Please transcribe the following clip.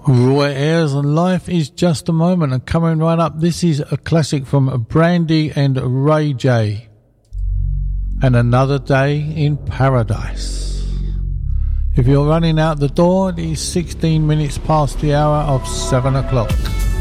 Roy Ayers and Life is Just a Moment, and coming right up, this is a classic from Brandy and Ray J, and Another Day in Paradise. If you're running out the door, it is 16 minutes past the hour of 7 o'clock.